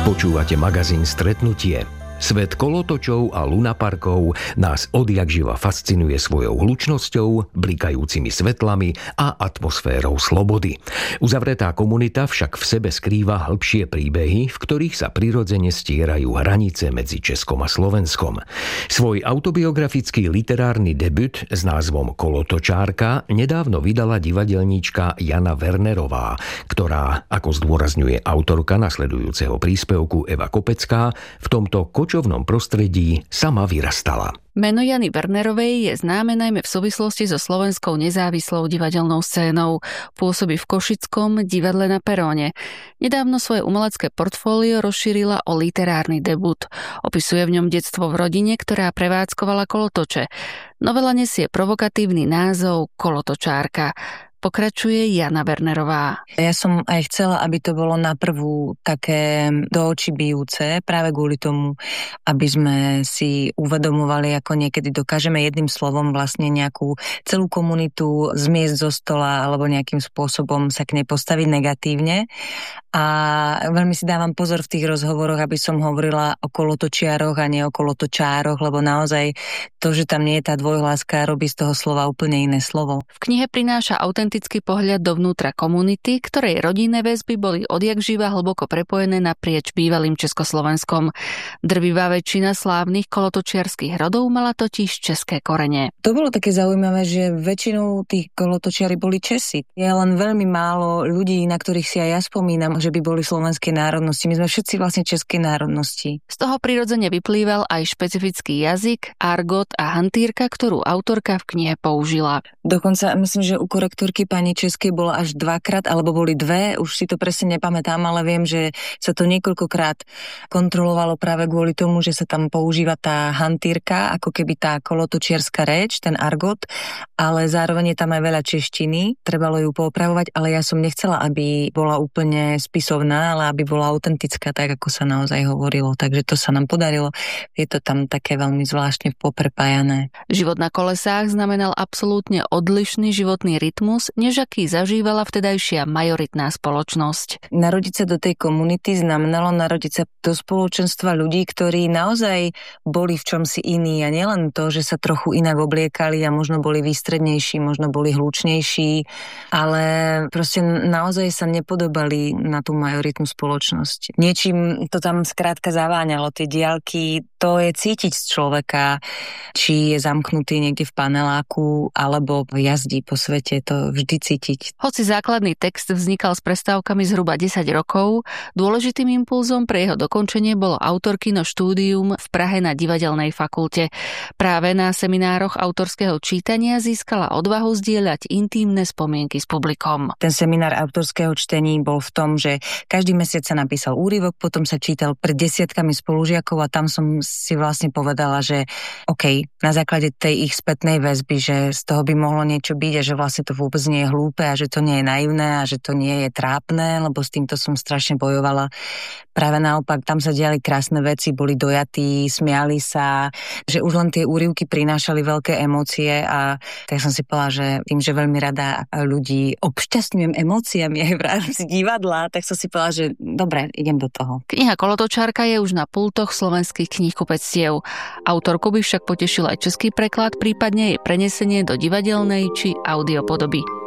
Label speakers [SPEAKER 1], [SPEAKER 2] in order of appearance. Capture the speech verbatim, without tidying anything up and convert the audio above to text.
[SPEAKER 1] Počúvate magazín Stretnutie. Svet kolotočov a lunaparkov nás odjakživa fascinuje svojou hlučnosťou, blikajúcimi svetlami a atmosférou slobody. Uzavretá komunita však v sebe skrýva hĺbšie príbehy, v ktorých sa prirodzene stierajú hranice medzi Českom a Slovenskom. Svoj autobiografický literárny debut s názvom Kolotočárka nedávno vydala divadelníčka Jana Wernerová, ktorá, ako zdôrazňuje autorka nasledujúceho príspevku Eva Kopecká, v tomto kočovnom prostredí sama vyrastala.
[SPEAKER 2] Meno Jany Wernerovej je známe najmä v súvislosti so slovenskou nezávislou divadelnou scénou. Pôsobí v Košickom divadle na Peróne. Nedávno svoje umelecké portfólio rozšírila o literárny debut. Opisuje v ňom detstvo v rodine, ktorá prevádzkovala kolotoče. Novela nesie provokatívny názov Kolotočárka. Pokračuje Jana Wernerová.
[SPEAKER 3] Ja som aj chcela, aby to bolo na prvú také do očí bijúce, práve kvôli tomu, aby sme si uvedomovali, ako niekedy dokážeme jedným slovom vlastne nejakú celú komunitu zmiesť zo stola alebo nejakým spôsobom sa k nej postaviť negatívne. A veľmi si dávam pozor v tých rozhovoroch, aby som hovorila o kolotočiaroch a nie o kolotočároch, lebo naozaj to, že tam nie je tá dvojhláska, robí z toho slova úplne iné slovo.
[SPEAKER 2] V knihe prináša autentický pohľad dovnútra komunity, ktorej rodinné väzby boli odjakživa hlboko prepojené naprieč bývalým Československom. Drvivá väčšina slávnych kolotočiarskych rodov mala totiž české korene.
[SPEAKER 3] To bolo také zaujímavé, že väčšinou tých kolotočiari boli Česi. Je len veľmi málo ľudí, na ktorých si aj ja spomínam, že by boli slovenskej národnosti. My sme všetci vlastne českej národnosti.
[SPEAKER 2] Z toho prirodzene vyplýval aj špecifický jazyk, argot a hantýrka, ktorú autorka v knihe použila.
[SPEAKER 3] Dokonca myslím, že u korektorky pani Českej bola až dvakrát, alebo boli dve, už si to presne nepamätám, ale viem, že sa to niekoľkokrát kontrolovalo práve kvôli tomu, že sa tam používa tá hantýrka, ako keby tá kolotočiarska reč, ten argot, ale zároveň je tam aj veľa češtiny, trebalo ju poopravovať, ale ja som nechcela, aby bola úplne spisovná, ale aby bola autentická, tak ako sa naozaj hovorilo. Takže to sa nám podarilo. Je to tam také veľmi zvláštne poprepájané.
[SPEAKER 2] Život na kolesách znamenal absolútne odlišný životný rytmus, než aký zažívala vtedajšia majoritná spoločnosť.
[SPEAKER 3] Narodiť sa do tej komunity znamenalo narodiť sa do spoločenstva ľudí, ktorí naozaj boli v čomsi iní a nielen to, že sa trochu inak obliekali a možno boli výstrednejší, možno boli hlučnejší, ale proste naozaj sa nepodobali na tú majoritnú spoločnosť. Niečím to tam skrátka zaváňalo, tie diaľky, to je cítiť z človeka, či je zamknutý niekde v paneláku, alebo jazdí po svete, to vždy cítiť.
[SPEAKER 2] Hoci základný text vznikal s prestávkami zhruba desať rokov, dôležitým impulzom pre jeho dokončenie bolo autorkino štúdium v Prahe na divadelnej fakulte. Práve na seminároch autorského čítania získala odvahu zdieľať intímne spomienky s publikom.
[SPEAKER 3] Ten seminár autorského čtení bol v tom, že každý mesiac sa napísal úryvok, potom sa čítal pred desiatkami spolužiakov a tam som si vlastne povedala, že OK, na základe tej ich spätnej väzby, že z toho by mohlo niečo byť a že vlastne to vôbec nie je hlúpe a že to nie je naivné a že to nie je trápne, lebo s týmto som strašne bojovala. Práve naopak, tam sa diali krásne veci, boli dojatí, smiali sa, že už len tie úryvky prinášali veľké emócie a tak som si povedala, že tým, že veľmi rada ľudí obšťastňujem emóciami aj v rámci divadla, tak som si povedala, že dobre, idem do toho.
[SPEAKER 2] Kniha Kolotočárka je už na pultoch slovenských kníhkupectiev. Autorku by však potešil aj český preklad, prípadne jej prenesenie do divadelnej či audiopodoby.